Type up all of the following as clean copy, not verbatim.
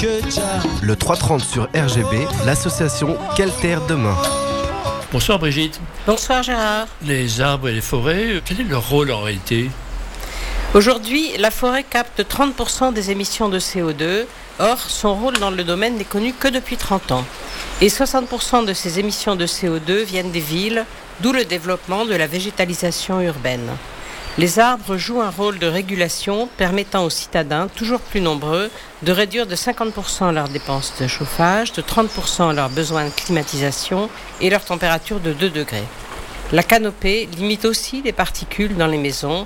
Le 330 sur RGB, l'association Quelle Terre Demain. Bonsoir Brigitte. Bonsoir Gérard. Les arbres et les forêts, quel est leur rôle en réalité ? Aujourd'hui, la forêt capte 30% des émissions de CO2. Or, son rôle dans le domaine n'est connu que depuis 30 ans. Et 60% de ces émissions de CO2 viennent des villes, d'où le développement de la végétalisation urbaine. Les arbres jouent un rôle de régulation permettant aux citadins, toujours plus nombreux, de réduire de 50% leurs dépenses de chauffage, de 30% leurs besoins de climatisation et leur température de 2 degrés. La canopée limite aussi les particules dans les maisons,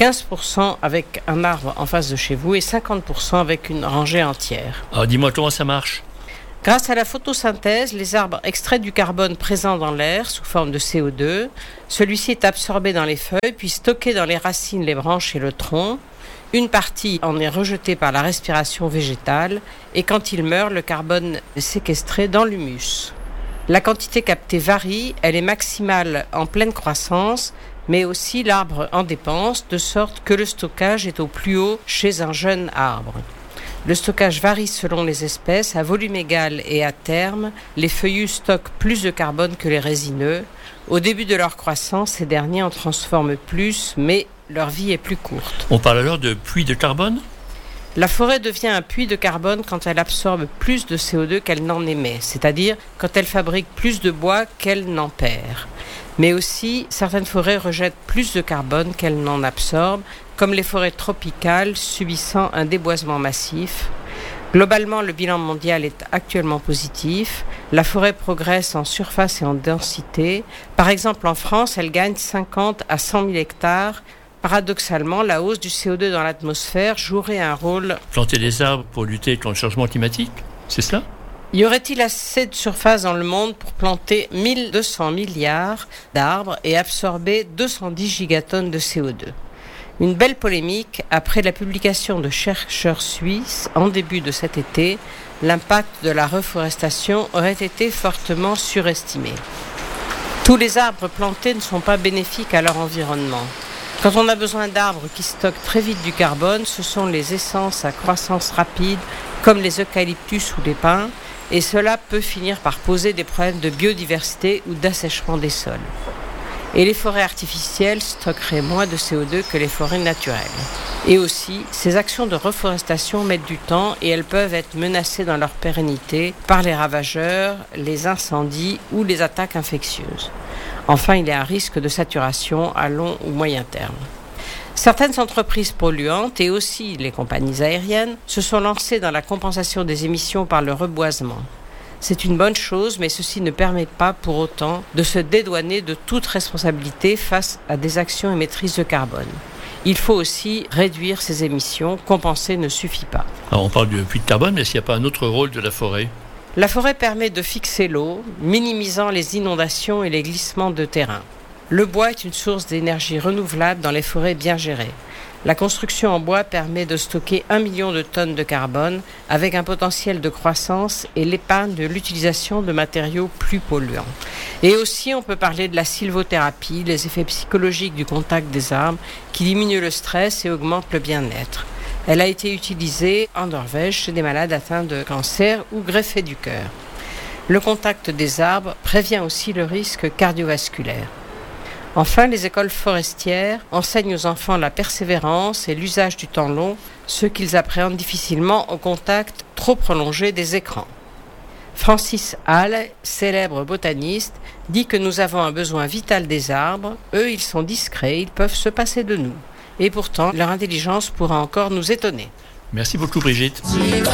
15% avec un arbre en face de chez vous et 50% avec une rangée entière. Alors dis-moi comment ça marche ? Grâce à la photosynthèse, les arbres extraient du carbone présent dans l'air sous forme de CO2. Celui-ci est absorbé dans les feuilles, puis stocké dans les racines, les branches et le tronc. Une partie en est rejetée par la respiration végétale et quand il meurt, le carbone est séquestré dans l'humus. La quantité captée varie, elle est maximale en pleine croissance, mais aussi l'arbre en dépense, de sorte que le stockage est au plus haut chez un jeune arbre. Le stockage varie selon les espèces, à volume égal et à terme. Les feuillus stockent plus de carbone que les résineux. Au début de leur croissance, ces derniers en transforment plus, mais leur vie est plus courte. On parle alors de puits de carbone ? La forêt devient un puits de carbone quand elle absorbe plus de CO2 qu'elle n'en émet, c'est-à-dire quand elle fabrique plus de bois qu'elle n'en perd. Mais aussi, certaines forêts rejettent plus de carbone qu'elles n'en absorbent, comme les forêts tropicales subissant un déboisement massif. Globalement, le bilan mondial est actuellement positif. La forêt progresse en surface et en densité. Par exemple, en France, elle gagne 50 à 100 000 hectares. Paradoxalement, la hausse du CO2 dans l'atmosphère jouerait un rôle... Planter des arbres pour lutter contre le changement climatique, c'est cela ? Y aurait-il assez de surface dans le monde pour planter 1200 milliards d'arbres et absorber 210 gigatonnes de CO2 ? Une belle polémique après la publication de chercheurs suisses en début de cet été. L'impact de la reforestation aurait été fortement surestimé. Tous les arbres plantés ne sont pas bénéfiques à leur environnement. Quand on a besoin d'arbres qui stockent très vite du carbone, ce sont les essences à croissance rapide comme les eucalyptus ou les pins, et cela peut finir par poser des problèmes de biodiversité ou d'assèchement des sols. Et les forêts artificielles stockeraient moins de CO2 que les forêts naturelles. Et aussi, ces actions de reforestation mettent du temps et elles peuvent être menacées dans leur pérennité par les ravageurs, les incendies ou les attaques infectieuses. Enfin, il y a un risque de saturation à long ou moyen terme. Certaines entreprises polluantes et aussi les compagnies aériennes se sont lancées dans la compensation des émissions par le reboisement. C'est une bonne chose, mais ceci ne permet pas pour autant de se dédouaner de toute responsabilité face à des actions émettrices de carbone. Il faut aussi réduire ces émissions, compenser ne suffit pas. Alors on parle du puits de carbone, mais est-ce qu'il n'y a pas un autre rôle de la forêt ? La forêt permet de fixer l'eau, minimisant les inondations et les glissements de terrain. Le bois est une source d'énergie renouvelable dans les forêts bien gérées. La construction en bois permet de stocker 1 million de tonnes de carbone avec un potentiel de croissance et l'épargne de l'utilisation de matériaux plus polluants. Et aussi, on peut parler de la sylvothérapie, les effets psychologiques du contact des arbres qui diminuent le stress et augmentent le bien-être. Elle a été utilisée en Norvège chez des malades atteints de cancer ou greffés du cœur. Le contact des arbres prévient aussi le risque cardiovasculaire. Enfin, les écoles forestières enseignent aux enfants la persévérance et l'usage du temps long, ce qu'ils appréhendent difficilement au contact trop prolongé des écrans. Francis Hall, célèbre botaniste, dit que nous avons un besoin vital des arbres. Eux, ils sont discrets, ils peuvent se passer de nous. Et pourtant, leur intelligence pourra encore nous étonner. Merci beaucoup Brigitte.